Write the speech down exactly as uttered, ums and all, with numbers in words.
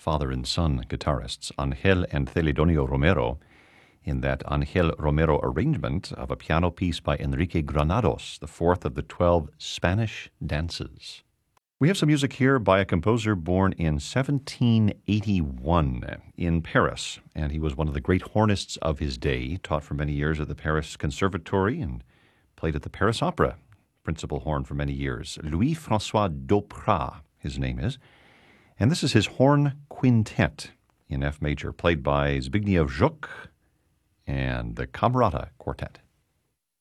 father and son guitarists, Angel and Celedonio Romero, in that Angel Romero arrangement of a piano piece by Enrique Granados, the fourth of the twelve Spanish dances. We have some music here by a composer born in seventeen eighty-one in Paris, and he was one of the great hornists of his day. He taught for many years at the Paris Conservatory and played at the Paris Opera, principal horn for many years. Louis-François Doprat, his name is. And this is his horn quintet in F major, played by Zbigniew Żuk and the Camerata Quartet.